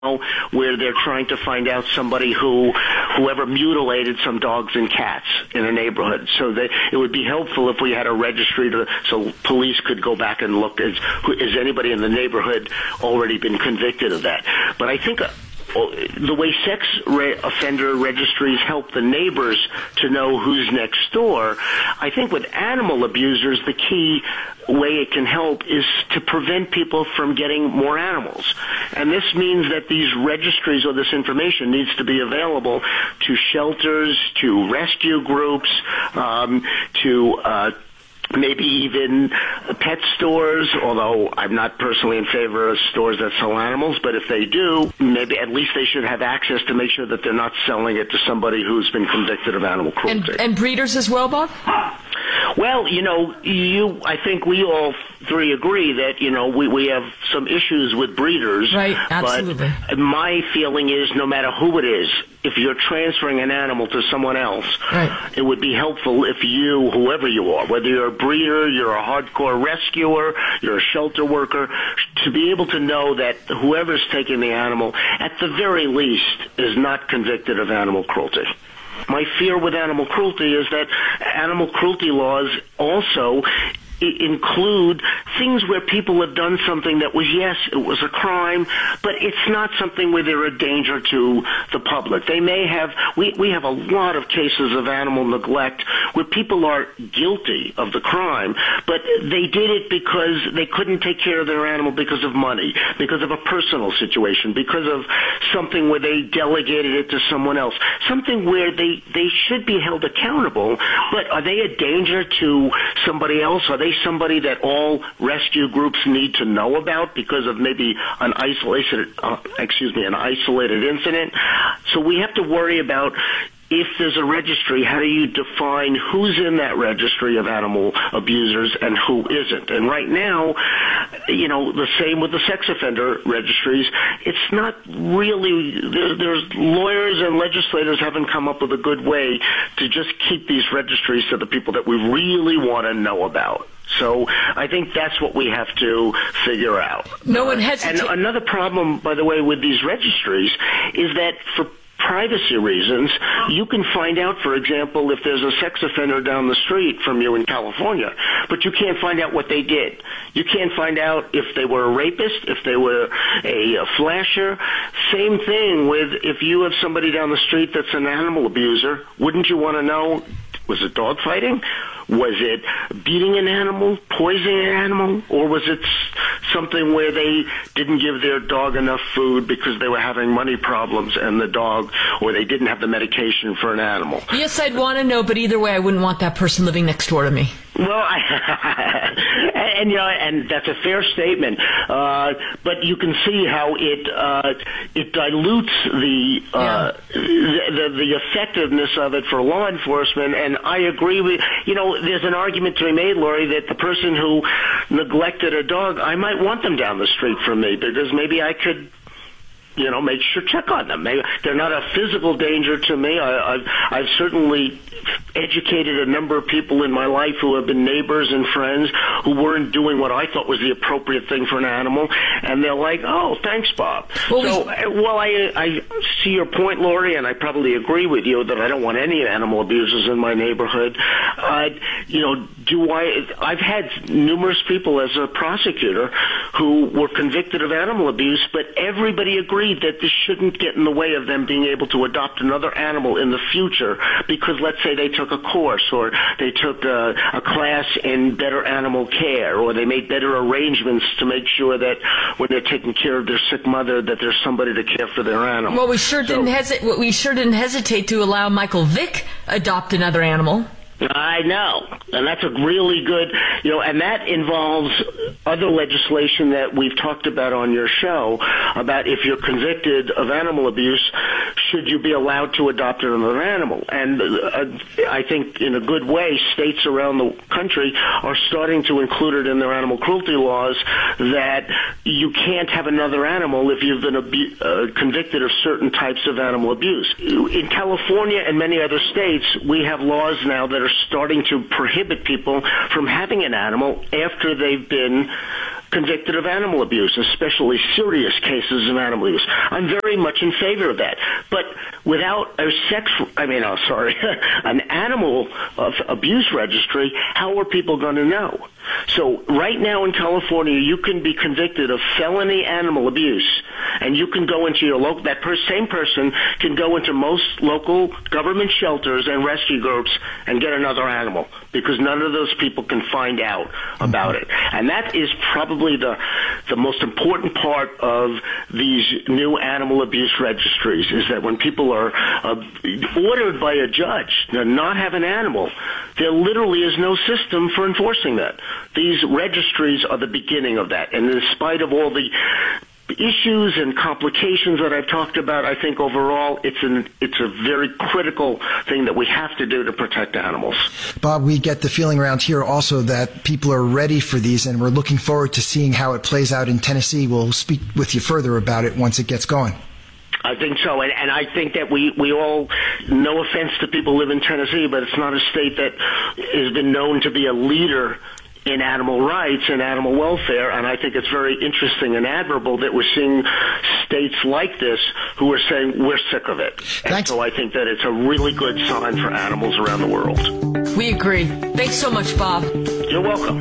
where they're trying to find out whoever mutilated some dogs and cats in a neighborhood. So that it would be helpful if we had a registry so police could go back and look, is anybody in the neighborhood already been convicted of that? But I think the way sex offender registries help the neighbors to know who's next door, I think with animal abusers, the key way it can help is to prevent people from getting more animals. And this means that these registries or this information needs to be available to shelters, to rescue groups, to maybe even pet stores, although I'm not personally in favor of stores that sell animals, but if they do, maybe at least they should have access to make sure that they're not selling it to somebody who's been convicted of animal cruelty. And breeders as well, Bob? Well, I think we all three agree that, we have some issues with breeders. Right, absolutely. But my feeling is no matter who it is, if you're transferring an animal to someone else, right, it would be helpful if you, whoever you are, whether you're a breeder, you're a hardcore rescuer, you're a shelter worker, to be able to know that whoever's taking the animal, at the very least, is not convicted of animal cruelty. My fear with animal cruelty is that animal cruelty laws also include things where people have done something that was, yes, it was a crime, but it's not something where they're a danger to the public. They may have, we have a lot of cases of animal neglect where people are guilty of the crime, but they did it because they couldn't take care of their animal because of money, because of a personal situation, because of something where they delegated it to someone else, something where they should be held accountable, but are they a danger to somebody else? Are they somebody that all rescue groups need to know about because of maybe an isolated incident? So we have to worry about, if there's a registry, how do you define who's in that registry of animal abusers and who isn't? And right now, the same with the sex offender registries. It's not really, there's lawyers and legislators haven't come up with a good way to just keep these registries to the people that we really want to know about. So I think that's what we have to figure out. No one hesitates. And another problem, by the way, with these registries is that for privacy reasons, you can find out, for example, if there's a sex offender down the street from you in California, but you can't find out what they did. You can't find out if they were a rapist, if they were a flasher. Same thing with if you have somebody down the street that's an animal abuser, wouldn't you want to know, was it dog fighting? Was it beating an animal, poisoning an animal, or was it something where they didn't give their dog enough food because they were having money problems and the dog, or they didn't have the medication for an animal? Yes, I'd want to know, but either way, I wouldn't want that person living next door to me. Well, and that's a fair statement, but you can see how it dilutes the effectiveness of it for law enforcement. And I agree with there's an argument to be made, Lori, that the person who neglected a dog, I might want them down the street from me because maybe I could make sure, check on them. Maybe they're not a physical danger to me. I've certainly educated a number of people in my life who have been neighbors and friends who weren't doing what I thought was the appropriate thing for an animal, and they're like, "Oh, thanks, Bob." I see your point, Lori, and I probably agree with you that I don't want any animal abusers in my neighborhood. I've had numerous people as a prosecutor who were convicted of animal abuse, but everybody agreed that this shouldn't get in the way of them being able to adopt another animal in the future because, let's say, they took a course or they took a class in better animal care, or they made better arrangements to make sure that when they're taking care of their sick mother that there's somebody to care for their animal. Well, we sure didn't hesitate to allow Michael Vick adopt another animal. I know, and that's a really good, and that involves other legislation that we've talked about on your show about if you're convicted of animal abuse, should you be allowed to adopt another animal? And I think in a good way, states around the country are starting to include it in their animal cruelty laws that you can't have another animal if you've been convicted of certain types of animal abuse. In California and many other states, we have laws now that are starting to prohibit people from having an animal after they've been convicted of animal abuse, especially serious cases of animal abuse. I'm very much in favor of that. But without an animal abuse registry, how are people going to know? So right now in California, you can be convicted of felony animal abuse, and you can go into your local, same person can go into most local government shelters and rescue groups and get another animal, because none of those people can find out about it. And that is probably the most important part of these new animal abuse registries, is that when people are ordered by a judge to not have an animal, there literally is no system for enforcing that. These registries are the beginning of that. And in spite of all the issues and complications that I've talked about, I think overall it's a very critical thing that we have to do to protect animals. Bob, we get the feeling around here also that people are ready for these, and we're looking forward to seeing how it plays out in Tennessee. We'll speak with you further about it once it gets going. I think so, and I think that we all, no offense to people who live in Tennessee, but it's not a state that has been known to be a leader in animal rights and animal welfare, and I think it's very interesting and admirable that we're seeing states like this who are saying we're sick of it. And so I think that it's a really good sign for animals around the world. We agree. Thanks so much, Bob. You're welcome.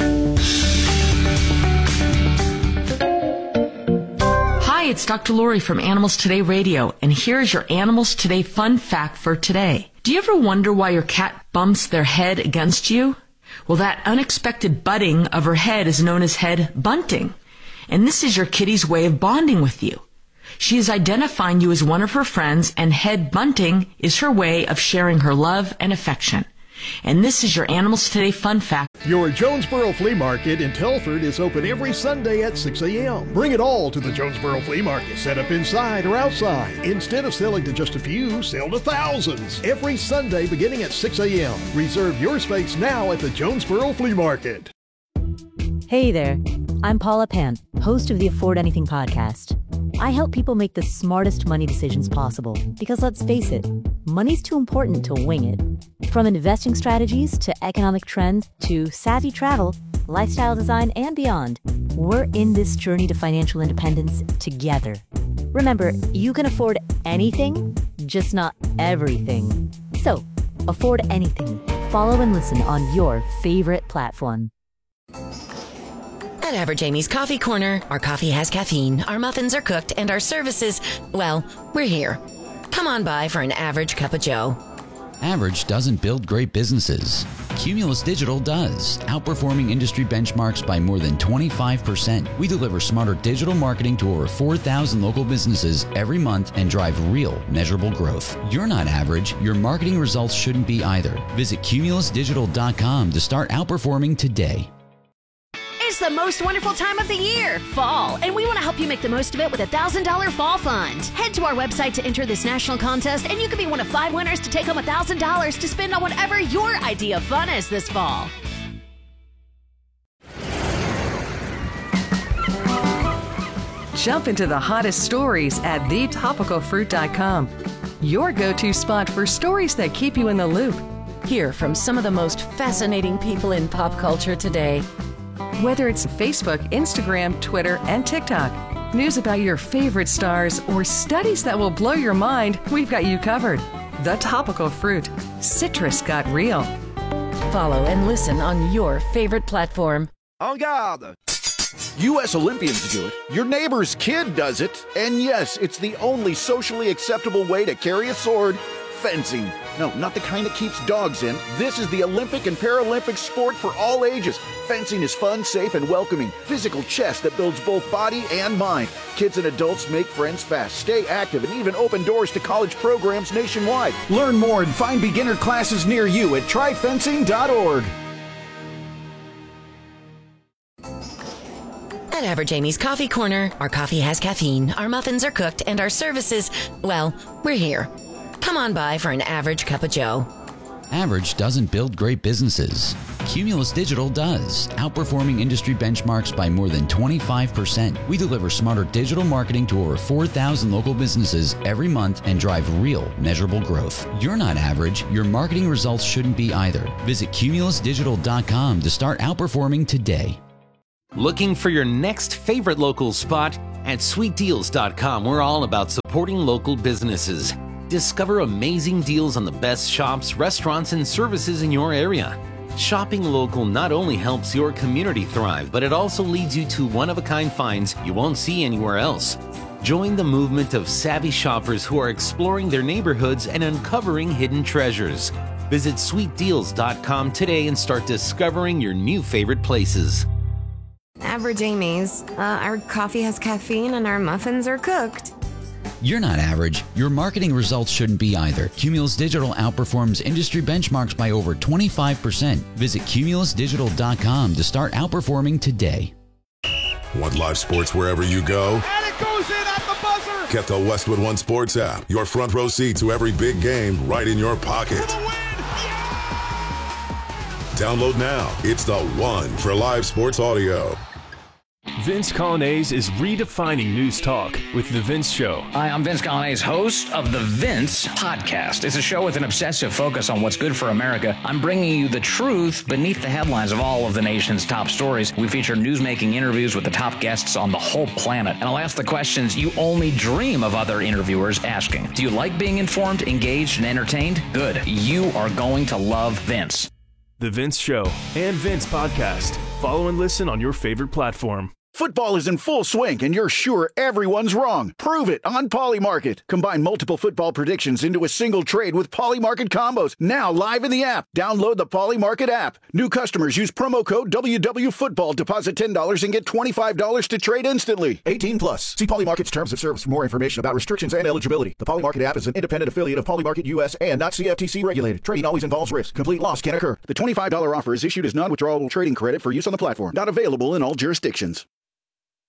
Hi, it's Dr. Lori from Animals Today Radio, and here's your Animals Today fun fact for today. Do you ever wonder why your cat bumps their head against you? Well, that unexpected butting of her head is known as head bunting. And this is your kitty's way of bonding with you. She is identifying you as one of her friends, and head bunting is her way of sharing her love and affection. And this is your Animals Today fun fact. Your Jonesboro Flea Market in Telford is open every Sunday at 6 a.m. Bring it all to the Jonesboro Flea Market. Set up inside or outside. Instead of selling to just a few, sell to thousands. Every Sunday beginning at 6 a.m. Reserve your space now at the Jonesboro Flea Market. Hey there. I'm Paula Pan, host of the Afford Anything podcast. I help people make the smartest money decisions possible because, let's face it, money's too important to wing it. From investing strategies to economic trends to savvy travel, lifestyle design, and beyond, we're in this journey to financial independence together. Remember, you can afford anything, just not everything. So, afford anything. Follow and listen on your favorite platform. At Average Amy's Coffee Corner, our coffee has caffeine, our muffins are cooked, and our services, well, we're here. Come on by for an average cup of joe. Average doesn't build great businesses. Cumulus Digital does, outperforming industry benchmarks by more than 25%. We deliver smarter digital marketing to over 4,000 local businesses every month and drive real, measurable growth. You're not average. Your marketing results shouldn't be either. Visit cumulusdigital.com to start outperforming today. It's the most wonderful time of the year, fall, and we want to help you make the most of it with a $1,000 fall fund. Head to our website to enter this national contest, and you could be one of 5 winners to take home $1,000 to spend on whatever your idea of fun is this fall. Jump into the hottest stories at thetopicalfruit.com. Your go-to spot for stories that keep you in the loop. Hear from some of the most fascinating people in pop culture today. Whether it's Facebook, Instagram, Twitter, and TikTok, news about your favorite stars, or studies that will blow your mind, we've got you covered. The Topical Fruit. Citrus got real. Follow and listen on your favorite platform. En garde! U.S. Olympians do it. Your neighbor's kid does it. And yes, it's the only socially acceptable way to carry a sword. Fencing. No, not the kind that keeps dogs in. This is the Olympic and Paralympic sport for all ages. Fencing is fun, safe, and welcoming. Physical chess that builds both body and mind. Kids and adults make friends fast, stay active, and even open doors to college programs nationwide. Learn more and find beginner classes near you at tryfencing.org. At Average Amy's Coffee Corner, our coffee has caffeine, our muffins are cooked, and our services, well, we're here. Come on by for an average cup of joe. Average doesn't build great businesses. Cumulus Digital does, outperforming industry benchmarks by more than 25%. We deliver smarter digital marketing to over 4,000 local businesses every month and drive real, measurable growth. You're not average. Your marketing results shouldn't be either. Visit cumulusdigital.com to start outperforming today. Looking for your next favorite local spot? At sweetdeals.com, we're all about supporting local businesses. Discover amazing deals on the best shops, restaurants, and services in your area. Shopping local not only helps your community thrive, but it also leads you to one-of-a-kind finds you won't see anywhere else. Join the movement of savvy shoppers who are exploring their neighborhoods and uncovering hidden treasures. Visit sweetdeals.com today and start discovering your new favorite places. Average Amy's. Our coffee has caffeine and our muffins are cooked. You're not average. Your marketing results shouldn't be either. Cumulus Digital outperforms industry benchmarks by over 25%. Visit cumulusdigital.com to start outperforming today. Want live sports wherever you go? And it goes in at the buzzer! Get the Westwood One Sports app. Your front row seat to every big game right in your pocket. For the win! Download now. It's the one for live sports audio. Vince Colonnese is redefining news talk with The Vince Show. Hi, I'm Vince Colonnese, host of The Vince Podcast. It's a show with an obsessive focus on what's good for America. I'm bringing you the truth beneath the headlines of all of the nation's top stories. We feature newsmaking interviews with the top guests on the whole planet. And I'll ask the questions you only dream of other interviewers asking. Do you like being informed, engaged, and entertained? Good. You are going to love Vince. The Vince Show and Vince Podcast. Follow and listen on your favorite platform. Football is in full swing, and you're sure everyone's wrong. Prove it on Polymarket. Combine multiple football predictions into a single trade with Polymarket combos. Now live in the app. Download the Polymarket app. New customers use promo code WWFootball. Deposit $10 and get $25 to trade instantly. 18 plus. See Polymarket's terms of service for more information about restrictions and eligibility. The Polymarket app is an independent affiliate of Polymarket US and not CFTC regulated. Trading always involves risk. Complete loss can occur. The $25 offer is issued as non-withdrawable trading credit for use on the platform. Not available in all jurisdictions.